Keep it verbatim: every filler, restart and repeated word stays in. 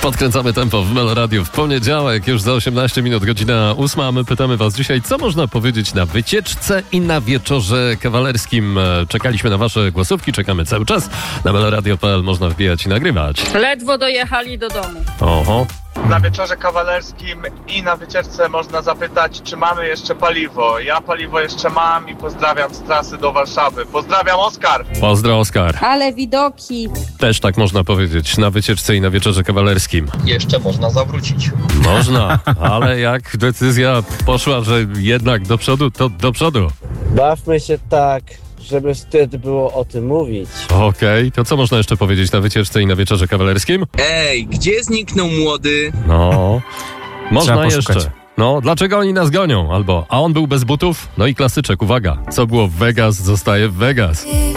Podkręcamy tempo w Meloradiu w poniedziałek, już za osiemnaście minut, godzina ósma, a my pytamy was dzisiaj, co można powiedzieć na wycieczce i na wieczorze kawalerskim. Czekaliśmy na wasze głosówki, czekamy cały czas. Na meloradio kropka p l można wbijać i nagrywać. Ledwo dojechali do domu. Oho. Na wieczorze kawalerskim i na wycieczce można zapytać, czy mamy jeszcze paliwo. Ja paliwo jeszcze mam i pozdrawiam z trasy do Warszawy. Pozdrawiam, Oskar! Pozdro, Oskar. Ale widoki. Też tak można powiedzieć na wycieczce i na wieczorze kawalerskim. Jeszcze można zawrócić. Można, ale jak decyzja poszła, że jednak do przodu, to do przodu. Bawmy się tak, żeby wstyd było o tym mówić. Okej, okay, to co można jeszcze powiedzieć na wycieczce i na wieczorze kawalerskim? Ej, gdzie zniknął młody? No, można Trzeba jeszcze. poszukać. No, dlaczego oni nas gonią? Albo, a on był bez butów? No i klasyczek, uwaga, co było w Vegas, zostaje w Vegas.